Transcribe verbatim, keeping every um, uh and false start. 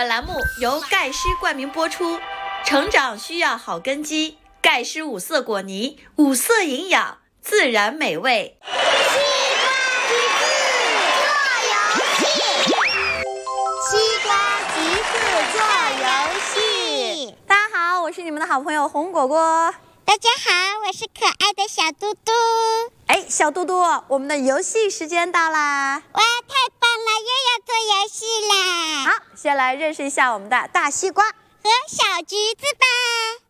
栏目由钙师冠名播出，成长需要好根基，钙师五色果泥，五色营养，自然美味。 西瓜集字做游戏， 大家好，我是你们的好朋友红果果。 大家好，我是可爱的小嘟嘟。 哎，小嘟嘟，我们的游戏时间到啦！ 哇，太棒了，又要做游戏啦！ 好，先来认识一下我们的大西瓜和小橘子吧。